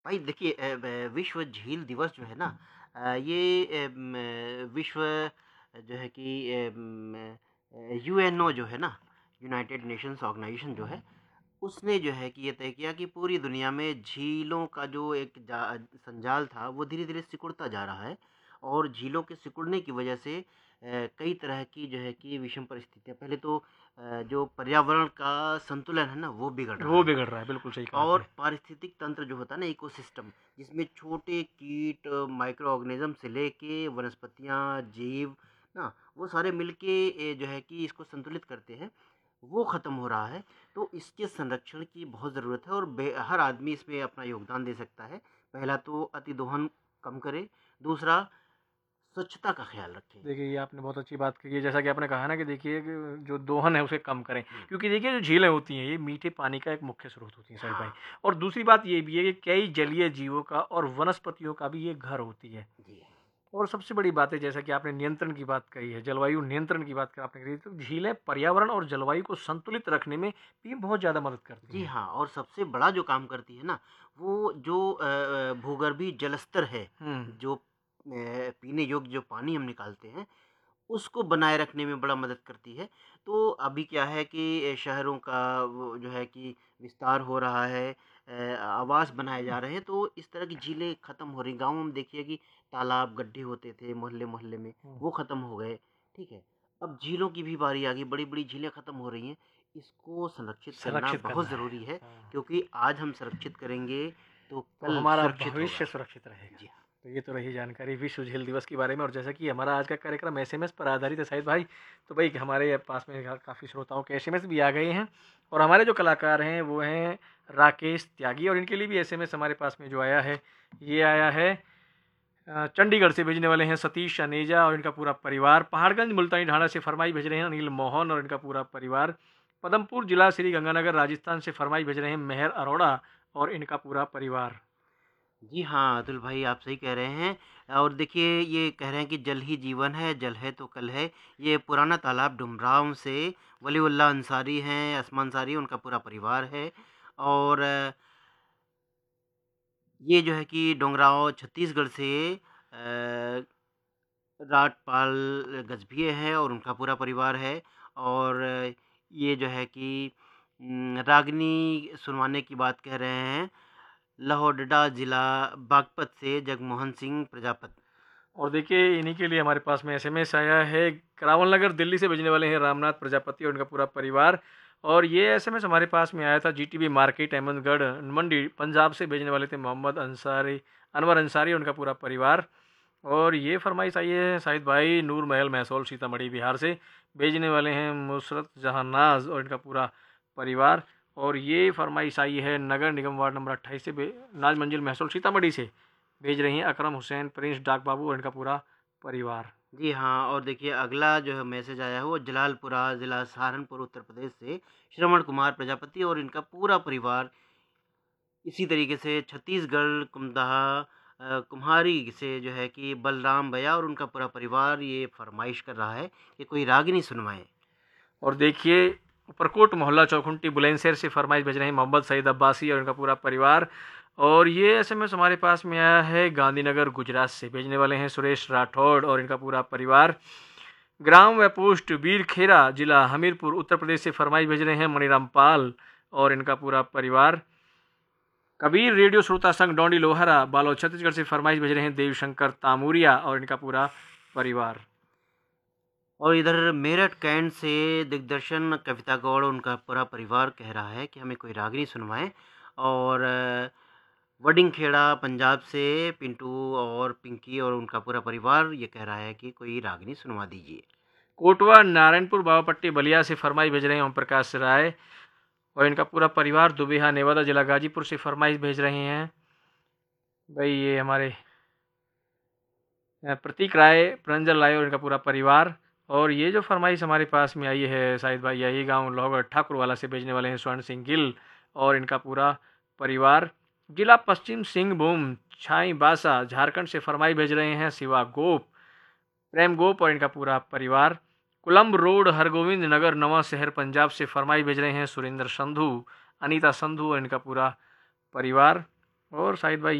भाई देखिए विश्व झील दिवस जो है ना ये विश्व जो है कि यूएनओ जो है ना, यूनाइटेड नेशंस ऑर्गेनाइजेशन जो है, उसने जो है कि ये तय किया कि पूरी दुनिया में झीलों का जो एक संजाल था वो धीरे धीरे सिकुड़ता जा रहा है। और झीलों के सिकुड़ने की वजह से कई तरह की जो है कि विषम परिस्थितियां, पहले तो जो पर्यावरण का संतुलन है ना वो बिगड़ रहा वो है। बिगड़ रहा है, बिल्कुल सही कहा आपने। और पारिस्थितिक तंत्र जो होता है ना, इकोसिस्टम, जिसमें छोटे कीट, माइक्रो ऑर्गेनिज्म से लेके वनस्पतियाँ, जीव ना, वो सारे मिलके जो है कि इसको संतुलित करते हैं, वो ख़त्म हो रहा है। तो इसके संरक्षण की बहुत ज़रूरत है और हर आदमी इसमें अपना योगदान दे सकता है। पहला तो अतिदोहन कम करे, दूसरा स्वच्छता का ख्याल रखें। देखिए, ये आपने बहुत अच्छी बात कही है। जैसा कि आपने कहा ना कि देखिए कि जो दोहन है उसे कम करें, हुँ, क्योंकि देखिए जो झीलें होती हैं ये मीठे पानी का एक मुख्य स्रोत होती हैं शायद भाई। हाँ, और दूसरी बात ये भी है कि कई जलीय जीवों का और वनस्पतियों का भी ये घर होती है। जी। और सबसे बड़ी बात है, जैसा कि आपने नियंत्रण की बात कही है, जलवायु नियंत्रण की बात आपने कही, तो झीलें पर्यावरण और जलवायु को संतुलित रखने में भी बहुत ज़्यादा मदद करती जी हैं। हाँ, और सबसे बड़ा जो काम करती है ना, वो जो भूगर्भीय जलस्तर है, हुँ। जो पीने योग्य जो पानी हम निकालते हैं, उसको बनाए रखने में बड़ा मदद करती है। तो अभी क्या है कि शहरों का वो जो है कि विस्तार हो रहा है, आवास बनाए जा रहे हैं, तो इस तरह की झीलें ख़त्म हो रही हैं। गाँव में देखिए कि तालाब, गड्ढे होते थे मोहल्ले-मोहल्ले में, हुँ। वो ख़त्म हो गए, ठीक है? अब झीलों की भी बारी आ गई, बड़ी-बड़ी झीलें ख़त्म हो रही हैं। इसको संरक्षित करना संरक्षित बहुत करना है। ज़रूरी है, हाँ। क्योंकि आज हम संरक्षित करेंगे, तो तो कल हमारा सुरक्षित भविष्य होगा। सुरक्षित रहेगा। जी हाँ। तो ये तो रही जानकारी विश्व झील दिवस के बारे में। और जैसा कि हमारा आज का कार्यक्रम एसएमएस पर आधारित है शाहिद भाई, तो भाई हमारे पास में काफ़ी श्रोताओं के एसएमएस भी आ गए हैं। और हमारे जो कलाकार हैं वो हैं राकेश त्यागी, और इनके लिए भी एसएमएस हमारे पास में जो आया है, ये आया है चंडीगढ़ से भेजने वाले हैं सतीश अनेजा और इनका पूरा परिवार। पहाड़गंज मुल्तानी ढाणा से फरमाई भेज रहे हैं अनिल मोहन और इनका पूरा परिवार। पदमपुर जिला श्री गंगानगर राजस्थान से फरमाई भेज रहे हैं मेहर अरोड़ा और इनका पूरा परिवार। जी हाँ, अतुल भाई आप सही कह रहे हैं। और देखिए ये कह रहे हैं कि जल ही जीवन है, जल है तो कल है। ये पुराना तालाब डुमरांव से वलीउल्लाह अंसारी हैं, असमा अंसारी, उनका पूरा परिवार है। और ये जो है कि डोंगराव छत्तीसगढ़ से राजपाल गजभिये हैं और उनका पूरा परिवार है। और ये जो है कि रागिनी सुनवाने की बात कह रहे हैं, लहोडडा ज़िला बागपत से जगमोहन सिंह प्रजापत। और देखिए इन्हीं के लिए हमारे पास में एसएमएस आया है, करावल नगर दिल्ली से भेजने वाले हैं रामनाथ प्रजापति और उनका पूरा परिवार। और ये एसएमएस हमारे पास में आया था जीटीबी मार्केट अहमदगढ़ मंडी पंजाब से भेजने वाले थे मोहम्मद अंसारी, अनवर अंसारी और उनका पूरा परिवार। और ये फरमाइश आई है शाहिद भाई नूर महल महसौल सीतामढ़ी बिहार से, भेजने वाले हैं मुसरत जहां नाज और इनका पूरा परिवार। और ये फरमाइश आई है नगर निगम वार्ड नंबर 28 से नाज मंजिल महसौल सीतामढ़ी से, भेज रही हैं अकरम हुसैन प्रिंस डाक बाबू और इनका पूरा परिवार। जी हाँ, और देखिए अगला जो है मैसेज आया है वो जलालपुरा ज़िला सहारनपुर उत्तर प्रदेश से श्रवण कुमार प्रजापति और इनका पूरा परिवार। इसी तरीके से छत्तीसगढ़ कुमदाहा कुम्हारी से जो है कि बलराम भैया और उनका पूरा परिवार ये फरमाइश कर रहा है कि कोई रागिनी सुनवाएं। और देखिए उपरकोट मोहल्ला चौखुंटी बुलंदशहर से फरमाइश भेज रहे हैं मोहम्मद सईद अब्बासी और इनका पूरा परिवार। और ये एसएमएस हमारे पास में आया है गांधीनगर गुजरात से, भेजने वाले हैं सुरेश राठौड़ और इनका पूरा परिवार। ग्राम व पोस्ट बीरखेरा जिला हमीरपुर उत्तर प्रदेश से फरमाइश भेज रहे हैं मणिराम पाल और इनका पूरा परिवार। कबीर रेडियो श्रोता संघ डोंडी लोहरा बालोद छत्तीसगढ़ से फरमाइश भेज रहे हैं देवशंकर तामूरिया और इनका पूरा परिवार। और इधर मेरठ कैंट से दिग्दर्शन कविता गौड़ उनका पूरा परिवार कह रहा है कि हमें कोई रागिनी सुनवाएं। और वडिंगखेड़ा पंजाब से पिंटू और पिंकी और उनका पूरा परिवार ये कह रहा है कि कोई रागिनी सुनवा दीजिए। कोटवा नारायणपुर बावापट्टी बलिया से फरमाइश भेज रहे हैं ओम प्रकाश राय और इनका पूरा परिवार। दुबेहा नेवादा जिला गाजीपुर से फरमाइश भेज रहे हैं भाई ये हमारे प्रतीक राय प्रंजल राय और इनका पूरा परिवार। और ये जो फरमाइश हमारे पास में आई है शाहिद भाई, यही गांव लोहगढ़ ठाकुरवाला से भेजने वाले हैं स्वर्ण सिंह गिल और इनका पूरा परिवार। जिला पश्चिम सिंहभूम छाई बासा झारखंड से फरमाइश भेज रहे हैं शिवा गोप, प्रेम गोप और इनका पूरा परिवार। कोलंब रोड हरगोविंद नगर नवा शहर पंजाब से फरमाइश भेज रहे हैं सुरेंद्र संधू, अनीता संधू और इनका पूरा परिवार। और शाहिद भाई